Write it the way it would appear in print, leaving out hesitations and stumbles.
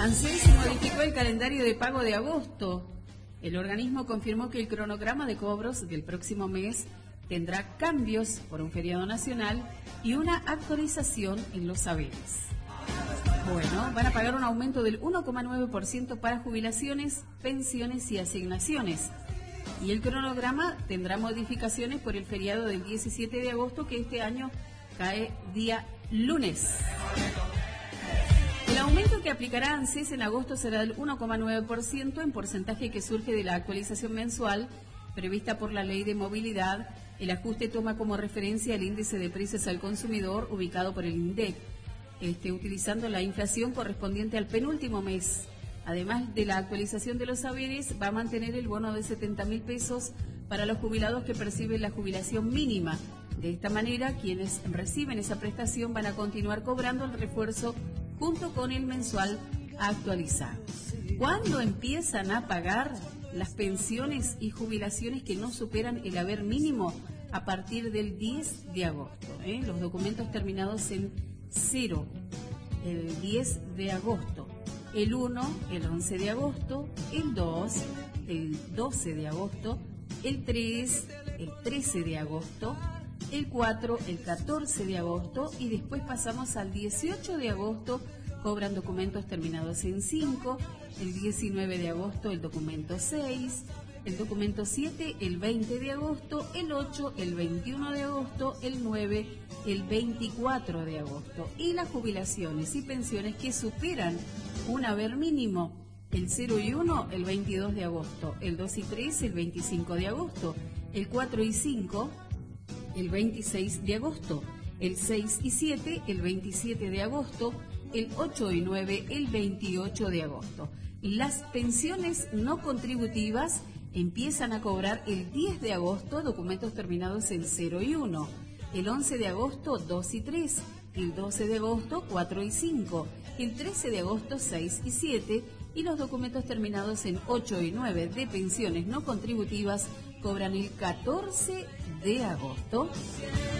ANSES modificó el calendario de pago de agosto. El organismo confirmó que el cronograma de cobros del próximo mes tendrá cambios por un feriado nacional y una actualización en los saberes. Bueno, van a pagar un aumento del 1,9% para jubilaciones, pensiones y asignaciones. Y el cronograma tendrá modificaciones por el feriado del 17 de agosto, que este año cae día lunes. El aumento que aplicará ANSES en agosto será del 1,9% en porcentaje que surge de la actualización mensual prevista por la Ley de Movilidad. El ajuste toma como referencia el índice de precios al consumidor ubicado por el INDEC, utilizando la inflación correspondiente al penúltimo mes. Además de la actualización de los saberes, va a mantener el bono de 70.000 pesos para los jubilados que perciben la jubilación mínima. De esta manera, quienes reciben esa prestación van a continuar cobrando el refuerzo junto con el mensual actualizado. ¿Cuándo empiezan a pagar las pensiones y jubilaciones que no superan el haber mínimo? A partir del 10 de agosto. Los documentos terminados en 0, el 10 de agosto, el 1, el 11 de agosto, el 2, el 12 de agosto, el 3, el 13 de agosto, el 4, el 14 de agosto y después pasamos al 18 de agosto, cobran documentos terminados en 5, el 19 de agosto el documento 6, el documento 7 el 20 de agosto, el 8 el 21 de agosto, el 9 el 24 de agosto. Y las jubilaciones y pensiones que superan un haber mínimo, el 0 y 1 el 22 de agosto, el 2 y 3 el 25 de agosto, el 4 y 5 el 26 de agosto, el 6 y 7 el 27 de agosto, el 8 y 9 el 28 de agosto. Las pensiones no contributivas empiezan a cobrar el 10 de agosto, documentos terminados en 0 y 1, el 11 de agosto 2 y 3, el 12 de agosto 4 y 5, el 13 de agosto 6 y 7 y los documentos terminados en 8 y 9 de pensiones no contributivas cobran el 14 de agosto.